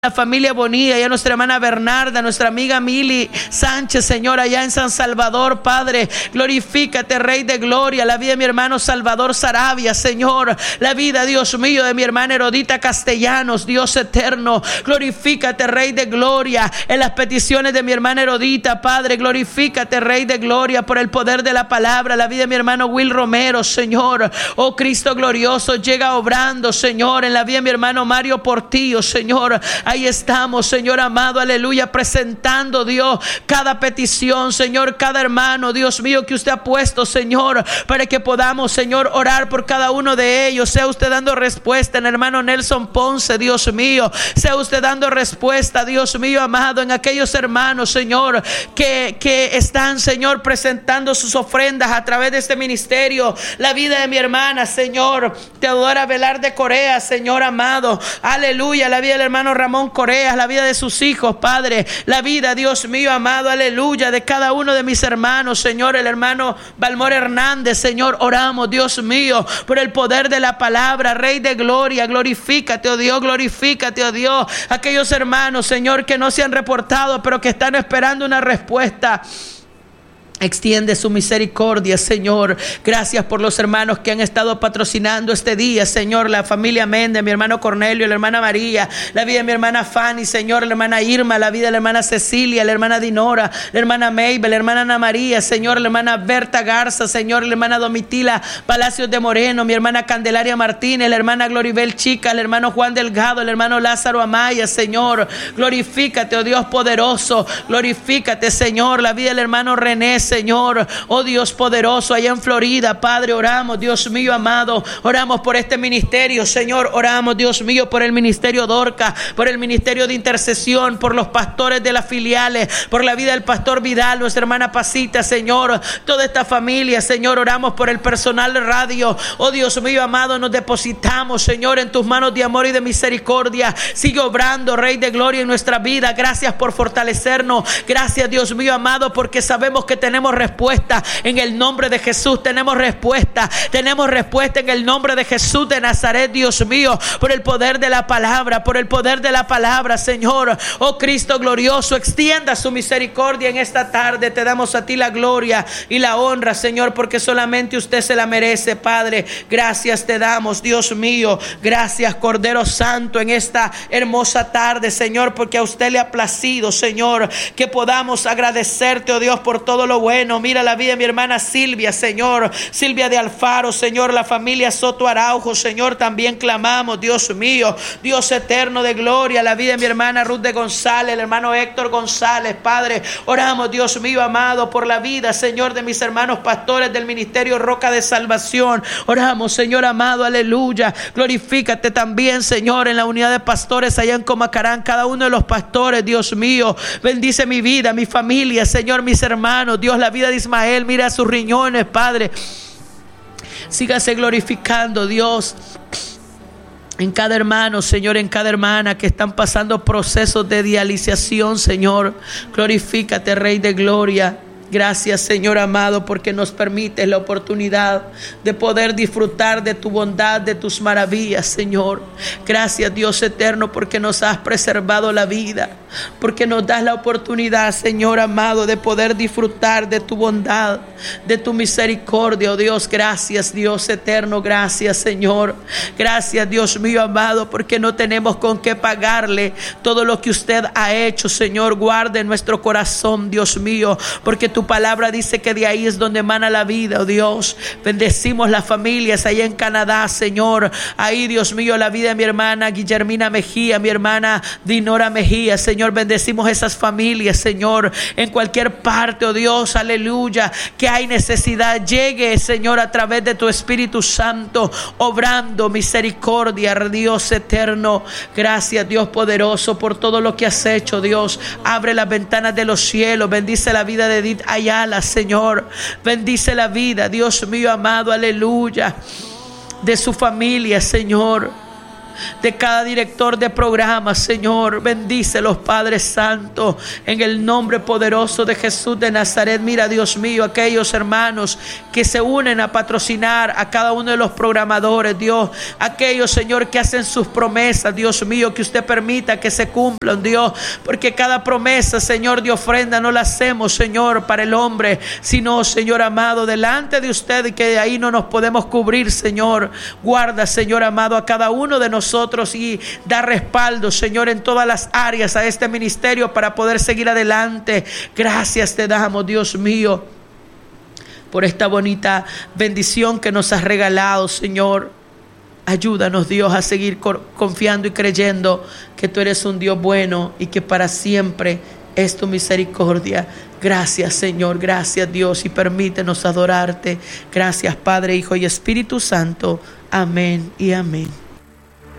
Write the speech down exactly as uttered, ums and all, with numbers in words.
la familia Bonilla, y a nuestra hermana Bernarda, nuestra amiga Mili Sánchez, Señor, allá en San Salvador, Padre. Glorifícate, Rey de Gloria, la vida de mi hermano Salvador Sarabia, Señor, la vida, Dios mío, de mi hermana Herodita Castellanos, Dios eterno. Glorifícate, Rey de Gloria, en las peticiones de mi hermana Herodita, Padre. Glorifícate, Rey de Gloria, por el poder de la palabra, la vida de mi hermano Will Romero, Señor. Oh Cristo glorioso, llega obrando, Señor, en la vida de mi hermano Mario Portillo, Señor. Ahí estamos, Señor amado, aleluya, presentando, Dios, cada petición, Señor, cada hermano, Dios mío, que usted ha puesto, Señor, para que podamos, Señor, orar por cada uno de ellos. Sea usted dando respuesta en hermano Nelson Ponce, Dios mío. Sea usted dando respuesta, Dios mío amado, en aquellos hermanos, Señor, que, que están, Señor, presentando sus ofrendas a través de este ministerio. La vida de mi hermana, Señor, Teodora Velarde Correa, Señor amado, aleluya, la vida del hermano Ramón Correa, la vida de sus hijos, Padre, la vida, Dios mío amado, aleluya, de cada uno de mis hermanos, Señor, el hermano Balmor Hernández, Señor, oramos, Dios mío, por el poder de la palabra, Rey de Gloria. Glorifícate, oh Dios, glorifícate, oh Dios, aquellos hermanos, Señor, que no se han reportado, pero que están esperando una respuesta. Extiende su misericordia, Señor. Gracias por los hermanos que han estado patrocinando este día, Señor. La familia Méndez, mi hermano Cornelio, la hermana María, la vida de mi hermana Fanny, Señor, la hermana Irma, la vida de la hermana Cecilia, la hermana Dinora, la hermana Mabel, la hermana Ana María, Señor, la hermana Berta Garza, Señor, la hermana Domitila Palacios de Moreno, mi hermana Candelaria Martínez, la hermana Gloribel Chica, el hermano Juan Delgado, el hermano Lázaro Amaya, Señor. Glorifícate, oh Dios poderoso. Glorifícate, Señor, la vida del hermano René, Señor, oh Dios poderoso, allá en Florida, Padre, oramos, Dios mío amado, oramos por este ministerio, Señor, oramos, Dios mío, por el ministerio Dorca, por el ministerio de intercesión, por los pastores de las filiales, por la vida del pastor Vidal, nuestra hermana Pasita, Señor, toda esta familia, Señor, oramos por el personal de radio, oh Dios mío amado, nos depositamos, Señor, en tus manos de amor y de misericordia. Sigue obrando, Rey de Gloria, en nuestra vida. Gracias por fortalecernos, gracias, Dios mío amado, porque sabemos que tenemos respuesta en el nombre de Jesús. Tenemos respuesta, tenemos respuesta en el nombre de Jesús de Nazaret, Dios mío, por el poder de la palabra, por el poder de la palabra, Señor. Oh Cristo glorioso, extienda su misericordia en esta tarde. Te damos a ti la gloria y la honra, Señor, porque solamente usted se la merece, Padre. Gracias te damos, Dios mío. Gracias, Cordero Santo, en esta hermosa tarde, Señor, porque a usted le ha placido, Señor, que podamos agradecerte, oh Dios, por todo lo bueno. Bueno, mira la vida de mi hermana Silvia, Señor, Silvia de Alfaro, Señor, la familia Soto Araujo, Señor, también clamamos, Dios mío, Dios eterno de gloria, la vida de mi hermana Ruth de González, el hermano Héctor González, Padre, oramos, Dios mío amado, por la vida, Señor, de mis hermanos pastores del ministerio Roca de Salvación. Oramos, Señor amado, aleluya, glorifícate también, Señor, en la unidad de pastores allá en Comacarán, cada uno de los pastores, Dios mío, bendice mi vida, mi familia, Señor, mis hermanos, Dios, la vida de Ismael, mira sus riñones, Padre. Sígase glorificando, Dios, en cada hermano, Señor, en cada hermana que están pasando procesos de dialización, Señor. Glorifícate, Rey de Gloria. Gracias, Señor amado, porque nos permites la oportunidad de poder disfrutar de tu bondad, de tus maravillas, Señor. Gracias, Dios eterno, porque nos has preservado la vida, porque nos das la oportunidad, Señor amado, de poder disfrutar de tu bondad, de tu misericordia, oh Dios. Gracias, Dios eterno, gracias, Señor. Gracias, Dios mío amado, porque no tenemos con qué pagarle todo lo que usted ha hecho, Señor. Guarde nuestro corazón, Dios mío, porque tu Tu palabra dice que de ahí es donde emana la vida, oh Dios. Bendecimos las familias allá en Canadá, Señor. Ahí, Dios mío, la vida de mi hermana Guillermina Mejía, mi hermana Dinora Mejía, Señor. Bendecimos esas familias, Señor, en cualquier parte, oh Dios, aleluya, que hay necesidad. Llegue, Señor, a través de tu Espíritu Santo, obrando misericordia, Dios eterno. Gracias, Dios poderoso, por todo lo que has hecho, Dios. Abre las ventanas de los cielos. Bendice la vida de Edith Ayala, Señor. Bendice la vida, Dios mío amado, aleluya, de su familia, Señor. de cada director de programa, Señor. Bendícelos, Padre Santo, en el nombre poderoso de Jesús de Nazaret. Mira, Dios mío, aquellos hermanos que se unen a patrocinar a cada uno de los programadores, Dios, aquellos, Señor, que hacen sus promesas, Dios mío, que usted permita que se cumplan, Dios, porque cada promesa, Señor, de ofrenda no la hacemos, Señor, para el hombre, sino, Señor amado, delante de usted, y que de ahí no nos podemos cubrir, Señor. Guarda, Señor amado, a cada uno de nosotros y da respaldo, Señor, en todas las áreas a este ministerio para poder seguir adelante. Gracias te damos, Dios mío, por esta bonita bendición que nos has regalado, Señor. Ayúdanos, Dios, a seguir confiando y creyendo que tú eres un Dios bueno y que para siempre es tu misericordia. Gracias, Señor, gracias, Dios, y permítenos adorarte. Gracias, Padre, Hijo y Espíritu Santo. Amén y amén.